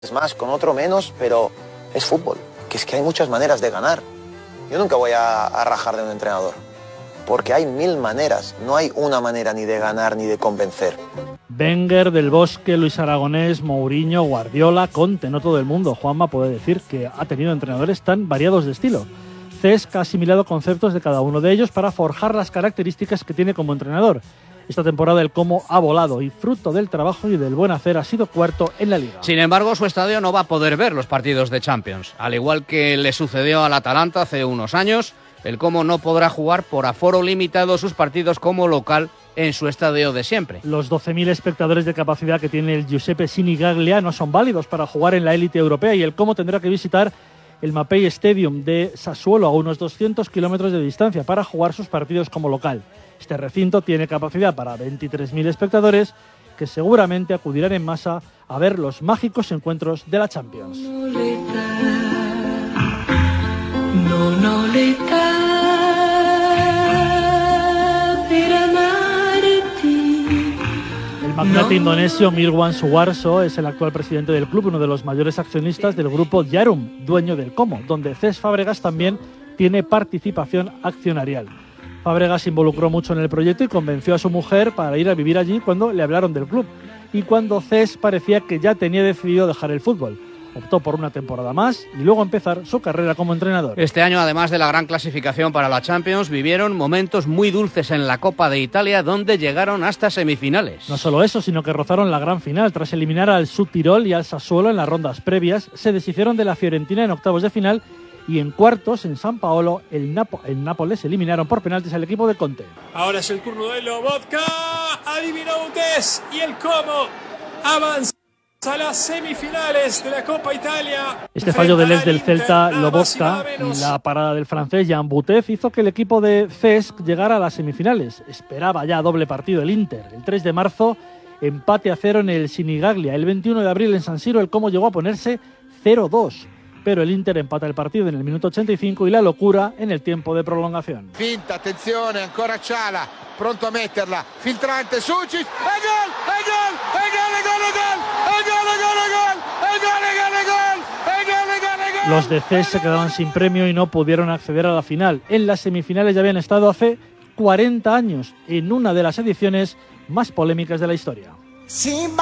Es más, con otro menos, pero es fútbol, que es que hay muchas maneras de ganar. Yo nunca voy a rajar de un entrenador, porque hay 1000 maneras, no hay una manera ni de ganar ni de convencer. Wenger, Del Bosque, Luis Aragonés, Mourinho, Guardiola, Conte, no todo el mundo. Juanma puede decir que ha tenido entrenadores tan variados de estilo. Cesc ha asimilado conceptos de cada uno de ellos para forjar las características que tiene como entrenador. Esta temporada el Como ha volado y fruto del trabajo y del buen hacer ha sido cuarto en la Liga. Sin embargo, su estadio no va a poder ver los partidos de Champions. Al igual que le sucedió al Atalanta hace unos años, el Como no podrá jugar por aforo limitado sus partidos como local en su estadio de siempre. Los 12.000 espectadores de capacidad que tiene el Giuseppe Sinigaglia no son válidos para jugar en la élite europea y el Como tendrá que visitar el Mapei Stadium de Sassuolo a unos 200 kilómetros de distancia para jugar sus partidos como local. Este recinto tiene capacidad para 23.000 espectadores que seguramente acudirán en masa a ver los mágicos encuentros de la Champions. El magnate indonesio Mirwan Suwarso es el actual presidente del club, uno de los mayores accionistas del grupo Djarum, dueño del Como, donde Cesc Fábregas también tiene participación accionarial. Fábregas se involucró mucho en el proyecto y convenció a su mujer para ir a vivir allí cuando le hablaron del club y cuando Cesc parecía que ya tenía decidido dejar el fútbol. Optó por una temporada más y luego empezar su carrera como entrenador. Este año, además de la gran clasificación para la Champions, vivieron momentos muy dulces en la Copa de Italia, donde llegaron hasta semifinales. No solo eso, sino que rozaron la gran final. Tras eliminar al Südtirol y al Sassuolo en las rondas previas, se deshicieron de la Fiorentina en octavos de final y en cuartos, en San Paolo, el Nápoles eliminaron por penaltis al equipo de Conte. Ahora es el turno de Lobotka, adivinó Utés y el Como avanza a las semifinales de la Copa Italia. Este fallo del ex del Celta, Lobotka, y la parada del francés Jan Butez hizo que el equipo de Cesc llegara a las semifinales. Esperaba ya doble partido el Inter. El 3 de marzo, empate a 0 en el Sinigaglia. El 21 de abril en San Siro el Como llegó a ponerse 0-2. Pero el Inter empata el partido en el minuto 85 y la locura en el tiempo de prolongación. Finta, attenzione, ancora Ciala, pronto a metterla, filtrante, Sucic, Los de Cesc se quedaban sin premio y no pudieron acceder a la final. En las semifinales ya habían estado hace 40 años, en una de las ediciones más polémicas de la historia.